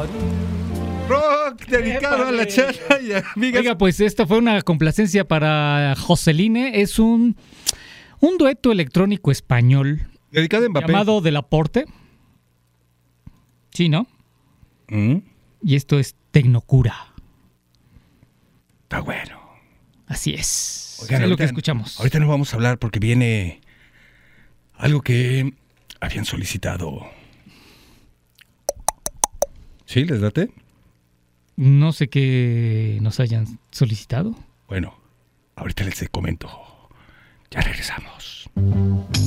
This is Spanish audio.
Rock dedicado a la Chana y amigas. Oiga, pues esta fue una complacencia para Joseline. Es un dueto electrónico español Dedicado a Mbappé. llamado Del Aporte. Sí, ¿no? Y esto es Tecnocura. Está bueno. Así es. Oigan, Es lo que escuchamos. Ahorita no vamos a hablar porque viene algo que habían solicitado. ¿Sí? ¿Les date? No sé qué nos hayan solicitado. Bueno, ahorita les comento. Ya regresamos.